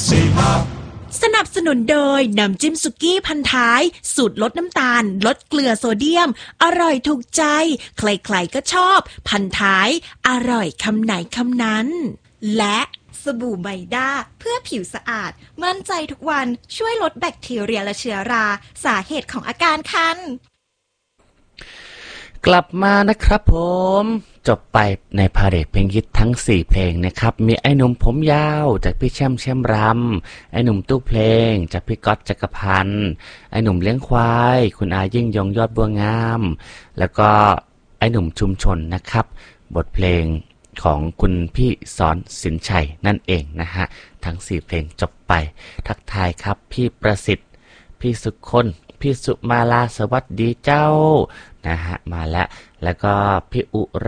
สนับสนุนโดยน้ำจิ้มสุกี้พันท้ายสูตรลดน้ำตาลลดเกลือโซเดียมอร่อยถูกใจใครๆก็ชอบพันท้ายอร่อยคำไหนคำนั้นและสบู่ไมด้าเพื่อผิวสะอาดมั่นใจทุกวันช่วยลดแบคทีเรียและเชื้อราสาเหตุของอาการคันกลับมานะครับผมจบไปในพาเหรดเพลงฮิตทั้ง4เพลงนะครับมีไอ้หนุ่มผมยาวจากพี่แช่มรำไอ้หนุ่มตู้เพลงจากพี่ก๊อตจักรพันธ์ไอ้หนุ่มเลี้ยงควายคุณอายิ่งยงยอดบัวงามแล้วก็ไอ้หนุ่มชุมชนนะครับบทเพลงของคุณพี่สอนสินชัยนั่นเองนะฮะทั้ง4เพลงจบไปทักทายครับพี่ประสิทธิ์พี่สุคนพี่สุมาลาสวัสดีเจ้านะฮะมาแล้วก็พี่อุไร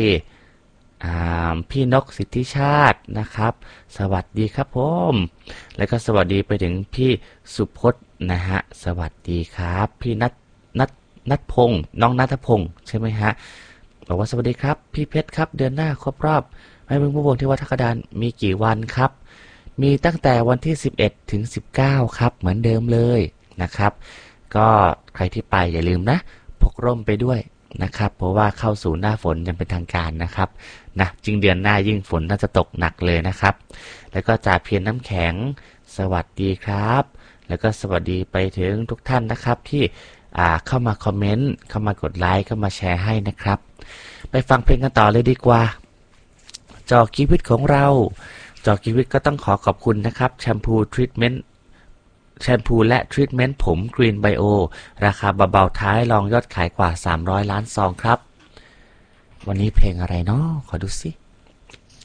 พี่นกสิทธิชาตินะครับสวัสดีครับผมแล้วก็สวัสดีไปถึงพี่สุพจน์นะฮะสวัสดีครับพี่นัทพงศ์น้องนัทพงศ์ใช่ไหมฮะบอกว่าสวัสดีครับพี่เพชรครับเดือนหน้าครบรอบไม่พึ่งผู้วงที่วัดทักดานมีกี่วันครับมีตั้งแต่วันที่11ถึง19ครับเหมือนเดิมเลยนะครับก็ใครที่ไปอย่าลืมนะพกร่มไปด้วยนะครับเพราะว่าเข้าสู่หน้าฝนยังเป็นทางการนะครับนะจึงเดือนหน้ายิ่งฝนน่าจะตกหนักเลยนะครับแล้วก็จ่าเพียรน้ำแข็งสวัสดีครับแล้วก็สวัสดีไปถึงทุกท่านนะครับที่เข้ามาคอมเมนต์เข้ามากดไลค์เข้ามาแชร์ให้นะครับไปฟังเพลงกันต่อเลยดีกว่าจอชีวิตของเราจอชีวิตก็ต้องขอบคุณนะครับแชมพูทรีทเมนต์และทรีทเมนต์ผมกรีนไบโอราคาเบาๆท้ายรองยอดขายกว่า300ล้านซองครับวันนี้เพลงอะไรเนาะขอดูสิ